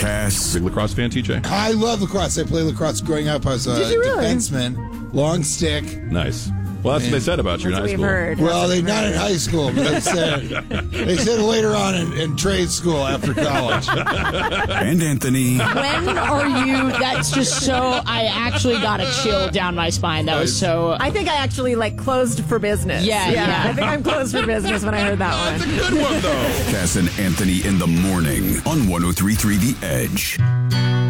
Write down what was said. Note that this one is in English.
Cass. Big lacrosse fan, TJ? I love lacrosse. I played lacrosse growing up. I was a Did you really? defenseman, long stick. Nice. Well, that's what they said about you in high That's what school. we've heard. Well, not in high school, but they said later on in trade school after college. And Anthony. When are you? That's just so. I actually got a chill down my spine. That was so. I think I actually closed for business. Yeah. I think I'm closed for business when I heard that one. That's a good one, though. Cass and Anthony in the morning on 103.3 The Edge.